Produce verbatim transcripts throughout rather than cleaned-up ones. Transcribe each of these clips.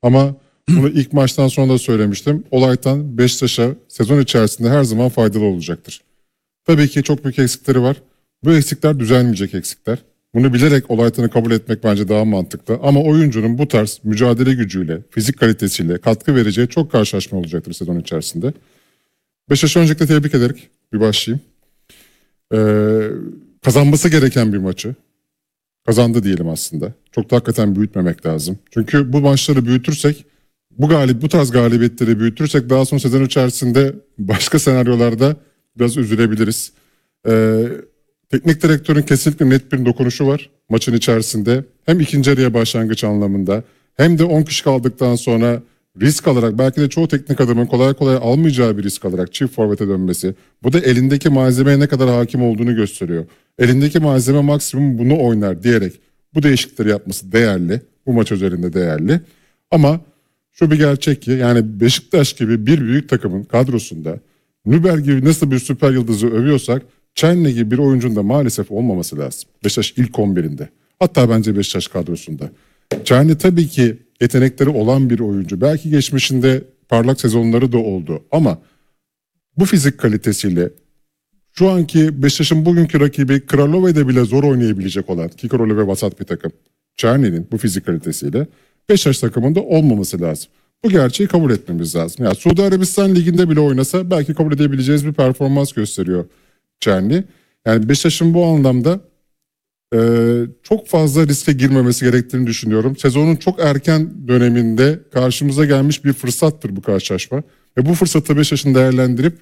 Ama bunu ilk maçtan sonra da söylemiştim. Olaytan Beşiktaş'a sezon içerisinde her zaman faydalı olacaktır. Tabii ki çok büyük eksikleri var. Bu eksikler düzelmeyecek eksikler. Bunu bilerek Olaytan'ı kabul etmek bence daha mantıklı. Ama oyuncunun bu tarz mücadele gücüyle, fizik kalitesiyle katkı vereceği çok karşılaşma olacaktır sezon içerisinde. Beşiktaş'ı öncelikle tebrik ederek bir başlayayım. Ee, kazanması gereken bir maçı kazandı diyelim aslında. Çok da hakikaten büyütmemek lazım. Çünkü bu maçları büyütürsek, bu galip, bu tarz galibiyetleri büyütürsek daha sonra sezon içerisinde başka senaryolarda biraz üzülebiliriz. Ee, teknik direktörün kesinlikle net bir dokunuşu var maçın içerisinde. Hem ikinci yarıya başlangıç anlamında hem de on kişi kaldıktan sonra risk alarak, belki de çoğu teknik adamın kolay kolay almayacağı bir risk alarak çift forvete dönmesi. Bu da elindeki malzemeye ne kadar hakim olduğunu gösteriyor. Elindeki malzeme maksimum bunu oynar diyerek bu değişiklikleri yapması değerli. Bu maç özelinde değerli. Ama şu bir gerçek ki, yani Beşiktaş gibi bir büyük takımın kadrosunda Nübel gibi nasıl bir süper yıldızı övüyorsak Çerni gibi bir oyuncunun da maalesef olmaması lazım. Beşiktaş ilk on birinde. Hatta bence Beşiktaş kadrosunda. Çerni tabii ki yetenekleri olan bir oyuncu. Belki geçmişinde parlak sezonları da oldu. Ama bu fizik kalitesiyle şu anki Beşiktaş'ın bugünkü rakibi Kralove'de bile zor oynayabilecek olan, ki Kralove vasat bir takım, Çerni'nin bu fizik kalitesiyle Beşiktaş takımında olmaması lazım. Bu gerçeği kabul etmemiz lazım. Yani Suudi Arabistan Ligi'nde bile oynasa belki kabul edebileceğiz bir performans gösteriyor Çerni. Yani Beşiktaş'ın bu anlamda e, çok fazla riske girmemesi gerektiğini düşünüyorum. Sezonun çok erken döneminde karşımıza gelmiş bir fırsattır bu karşılaşma. Ve bu fırsatı Beşiktaş'ın değerlendirip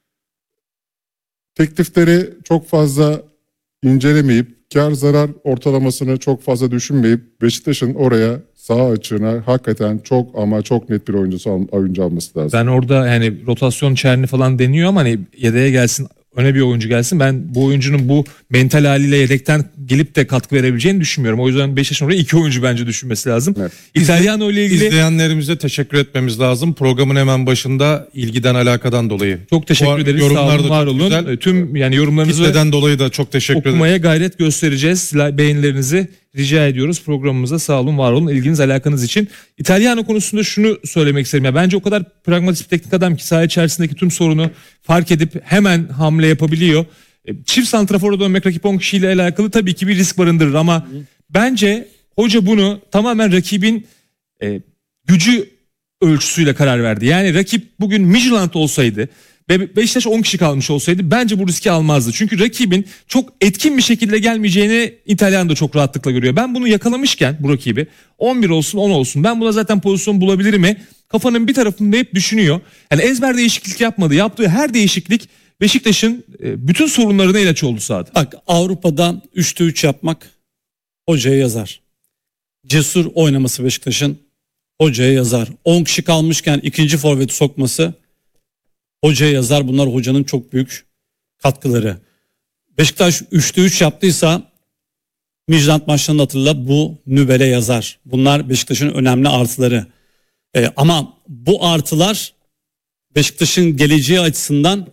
teklifleri çok fazla incelemeyip, kar zarar ortalamasını çok fazla düşünmeyip Beşiktaş'ın oraya sağ açığına hakikaten çok ama çok net bir oyuncusu al, oyuncu alması lazım. Ben orada yani rotasyon Çerni falan deniyor ama hani yedeğe gelsin, öne bir oyuncu gelsin. Ben bu oyuncunun bu mental haliyle yedekten gelip de katkı verebileceğini düşünmüyorum. O yüzden Beşiktaş'ın oraya iki oyuncu bence düşünmesi lazım. Evet. İtalyanO ile ilgili izleyenlerimize teşekkür etmemiz lazım. Programın hemen başında ilgiden alakadan dolayı. Çok teşekkür ederiz. Sağ olun, var olun. Güzel. Tüm yani yorumlarınızı kitleden dolayı da çok teşekkür ederiz. Okumaya gayret göstereceğiz. Beğenilerinizi rica ediyoruz programımıza. Sağ olun, var olun, ilginiz alakanız için. İtalyanO konusunda şunu söylemek isterim. Ya, bence o kadar pragmatik bir teknik adam ki saha içerisindeki tüm sorunu fark edip hemen hamle yapabiliyor. Çift santrafora dönmek rakip on kişiyle alakalı tabii ki bir risk barındırır ama Hı. bence hoca bunu tamamen rakibin e, gücü ölçüsüyle karar verdi. Yani rakip bugün Midtjylland olsaydı ve Beşiktaş on kişi kalmış olsaydı bence bu riski almazdı. Çünkü rakibin çok etkin bir şekilde gelmeyeceğini İtalyan da çok rahatlıkla görüyor. Ben bunu yakalamışken bu rakibi on bir olsun on olsun ben buna zaten pozisyon bulabilir mi? Kafanın bir tarafında hep düşünüyor. Yani ezber değişiklik yapmadı. Yaptığı her değişiklik Beşiktaş'ın bütün sorunlarına ilaç oldu sahada. Bak, Avrupa'da üçte üç yapmak hocaya yazar. Cesur oynaması Beşiktaş'ın hocaya yazar. on kişi kalmışken ikinci forveti sokması hocaya yazar. Bunlar hocanın çok büyük katkıları. Beşiktaş üçte üç yaptıysa Midtjylland maçlarını hatırla, bu Nübel'e yazar. Bunlar Beşiktaş'ın önemli artıları. Ee, ama bu artılar Beşiktaş'ın geleceği açısından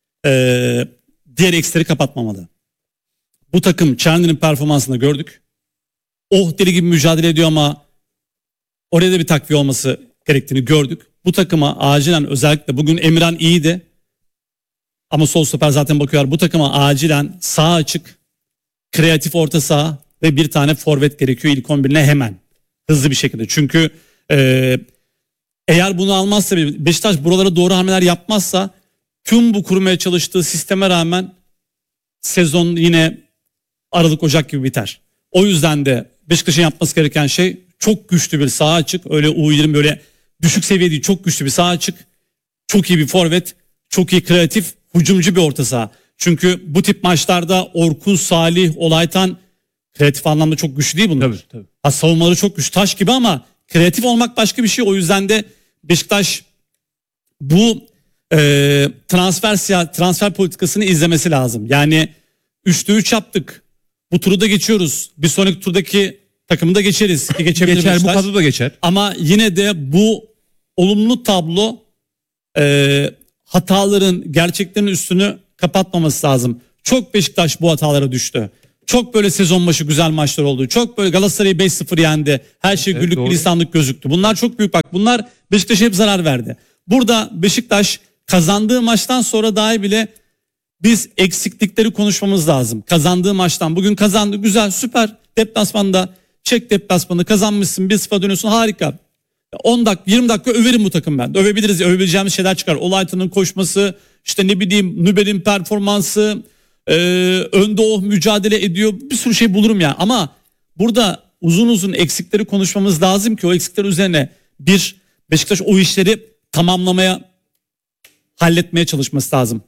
e, diğer eksileri kapatmamalı. Bu takım Çerni'nin performansını gördük. Oh deli gibi mücadele ediyor ama oraya da bir takviye olması gerektiğini gördük. Bu takıma acilen, özellikle bugün Emirhan iyiydi ama sol stoper zaten bakıyorlar. Bu takıma acilen sağ açık, kreatif orta saha ve bir tane forvet gerekiyor ilk on birine hemen. Hızlı bir şekilde. Çünkü e, eğer bunu almazsa, Beşiktaş buralara doğru hamleler yapmazsa tüm bu kurmaya çalıştığı sisteme rağmen sezon yine Aralık Ocak gibi biter. O yüzden de Beşiktaş'ın yapması gereken şey çok güçlü bir sağ açık. Öyle U yirmi böyle düşük seviye değil, çok güçlü bir sağ açık. Çok iyi bir forvet, çok iyi kreatif, hücumcu bir orta saha. Çünkü bu tip maçlarda Orkun, Salih, Olaytan kreatif anlamda çok güçlü değil bunlar. Tabii, tabii. Ha, savunmaları çok güçlü, taş gibi ama kreatif olmak başka bir şey. O yüzden de Beşiktaş bu e, transfer transfer politikasını izlemesi lazım. Yani üçte üç yaptık. Bu turu da geçiyoruz. Bir sonraki turdaki takımı da geçeriz. Geçer, Beşiktaş. Bu kadro da geçer. Ama yine de bu olumlu tablo e, hataların, gerçeklerin üstünü kapatmaması lazım. Çok Beşiktaş bu hatalara düştü. Çok Çok böyle sezon başı güzel maçlar oldu. Çok böyle Galatasaray'ı beş sıfır yendi. Her şey Evet, güllük doğru. gülistanlık gözüktü. Bunlar çok büyük bak. Bunlar Beşiktaş'a hep zarar verdi. Burada Beşiktaş kazandığı maçtan sonra dahi bile biz eksiklikleri konuşmamız lazım. Kazandığı maçtan bugün kazandı, güzel, süper. Deplasmanda, Çek deplasmanı kazanmışsın, bir sıfır dönüyorsun, harika. on dakika yirmi dakika överim bu takım ben. Övebiliriz, övebileceğimiz şeyler çıkar. Olaytan'ın koşması, işte ne bileyim Nübel'in performansı, e, önde o mücadele ediyor. Bir sürü şey bulurum ya. Ama burada uzun uzun eksikleri konuşmamız lazım ki o eksikler üzerine bir Beşiktaş o işleri tamamlamaya, halletmeye çalışması lazım.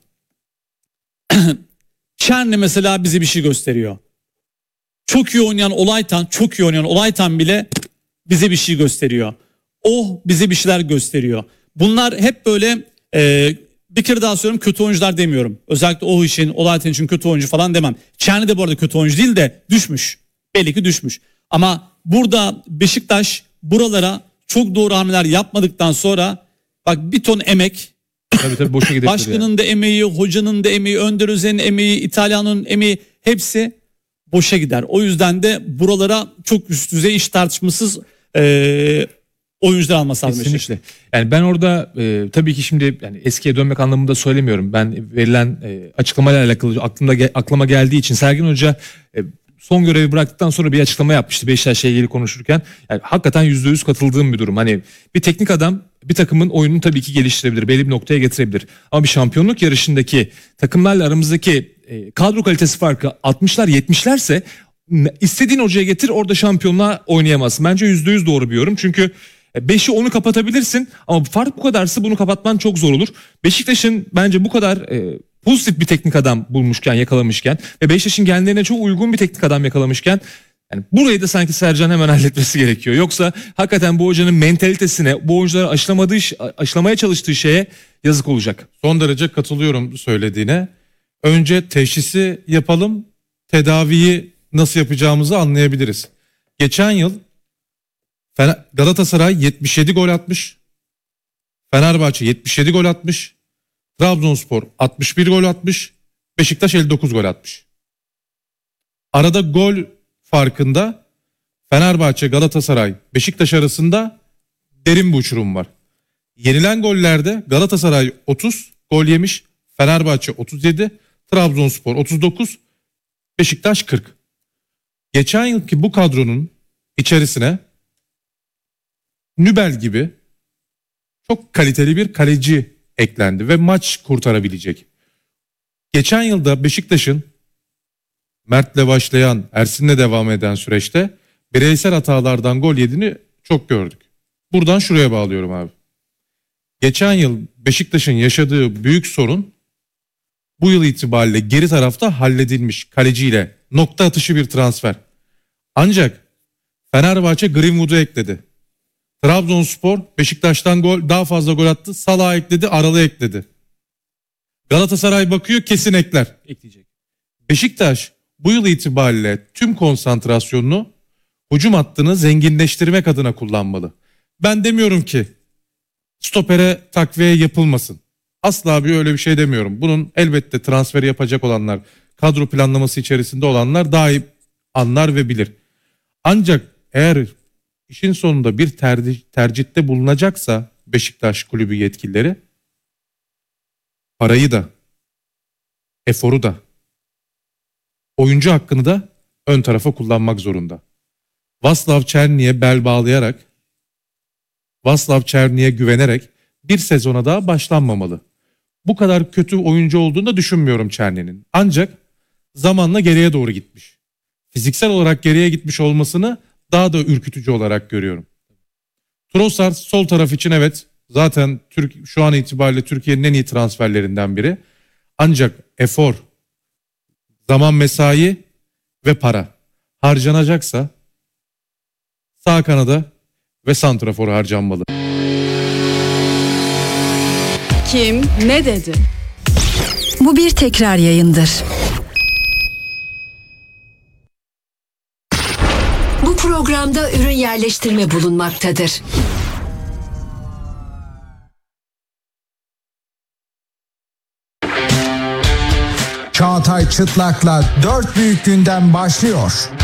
Çerni mesela bize bir şey gösteriyor. Çok iyi oynayan Olaytan, çok iyi oynayan Olaytan bile bize bir şey gösteriyor. O bize bir şeyler gösteriyor. Bunlar hep böyle e, bir kere daha söylüyorum, kötü oyuncular demiyorum. Özellikle o için, Olaytan için kötü oyuncu falan demem. Çerni de bu arada kötü oyuncu değil de düşmüş. Belli ki düşmüş. Ama burada Beşiktaş buralara çok doğru hamleler yapmadıktan sonra bak bir ton emek, Tabii tabii boşa gidebilir. başkanın yani. da emeği, hocanın da emeği, Önder Özen'in emeği, İtalyan'ın emeği hepsi boşa gider. O yüzden de buralara çok üst düzey iş tartışmasız e, oyuncular alması lazım. Kesinlikle. Yani ben orada e, tabii ki şimdi yani eskiye dönmek anlamında söylemiyorum. Ben verilen e, açıklamayla alakalı aklımda ge- aklıma geldiği için Sergen Hoca e, son görevi bıraktıktan sonra bir açıklama yapmıştı Beşiktaş'la ilgili konuşurken. Yani hakikaten yüzde yüz katıldığım bir durum. Hani bir teknik adam bir takımın oyununu tabii ki geliştirebilir, belli bir noktaya getirebilir. Ama bir şampiyonluk yarışındaki takımlarla aramızdaki e, kadro kalitesi farkı altmışlar yetmişlerse istediğin hocaya getir, orada şampiyonluğa oynayamazsın. Bence yüzde yüz doğru bir yorum. Çünkü beşi onu kapatabilirsin ama fark bu kadarsa bunu kapatman çok zor olur. Beşiktaş'ın bence bu kadar e, pozitif bir teknik adam bulmuşken, yakalamışken ve Beşiktaş'ın genlerine çok uygun bir teknik adam yakalamışken yani burayı da sanki Sercan hemen halletmesi gerekiyor. Yoksa hakikaten bu hocanın mentalitesine, bu oyuncuları aşılamadığı, aşılamaya çalıştığı şeye yazık olacak. Son derece katılıyorum söylediğine. Önce teşhisi yapalım, tedaviyi nasıl yapacağımızı anlayabiliriz. Geçen yıl Galatasaray yetmiş yedi gol atmış. Fenerbahçe yetmiş yedi gol atmış. Trabzonspor altmış bir gol atmış. Beşiktaş elli dokuz gol atmış. Arada gol farkında Fenerbahçe, Galatasaray, Beşiktaş arasında derin bir uçurum var. Yenilen gollerde Galatasaray otuz gol yemiş. Fenerbahçe otuz yedi. Trabzonspor otuz dokuz. Beşiktaş kırk. Geçen yılki bu kadronun içerisine Nübel gibi çok kaliteli bir kaleci eklendi ve maç kurtarabilecek. Geçen yılda Beşiktaş'ın Mert'le başlayan, Ersin'le devam eden süreçte bireysel hatalardan gol yediğini çok gördük. Buradan şuraya bağlıyorum abi. Geçen yıl Beşiktaş'ın yaşadığı büyük sorun bu yıl itibariyle geri tarafta halledilmiş kaleciyle nokta atışı bir transfer. Ancak Fenerbahçe Greenwood'u ekledi. Trabzonspor Beşiktaş'tan gol daha fazla gol attı. Salah'ı ekledi, Aralı ekledi. Galatasaray bakıyor, kesin ekler. Ekleyecek. Beşiktaş bu yıl itibariyle tüm konsantrasyonunu hücum hattını zenginleştirmek adına kullanmalı. Ben demiyorum ki stopere takviye yapılmasın. Asla bir öyle bir şey demiyorum. Bunun elbette transferi yapacak olanlar, kadro planlaması içerisinde olanlar daha iyi anlar ve bilir. Ancak eğer işin sonunda bir tercih, tercihte bulunacaksa Beşiktaş kulübü yetkilileri parayı da, eforu da, oyuncu hakkını da ön tarafa kullanmak zorunda. Václav Černy'e bel bağlayarak, Václav Černy'e güvenerek bir sezona daha başlanmamalı. Bu kadar kötü oyuncu olduğunu da düşünmüyorum Černy'nin. Ancak zamanla geriye doğru gitmiş. Fiziksel olarak geriye gitmiş olmasını daha da ürkütücü olarak görüyorum. Trossard sol taraf için evet zaten Türk, şu an itibariyle Türkiye'nin en iyi transferlerinden biri. Ancak efor, zaman mesai ve para harcanacaksa sağ kanada ve santrafora harcanmalı. Kim ne dedi? Bu bir tekrar yayındır. Bu programda ürün yerleştirme bulunmaktadır. Çağatay Altay Çıtlak'la dört büyük gündem başlıyor.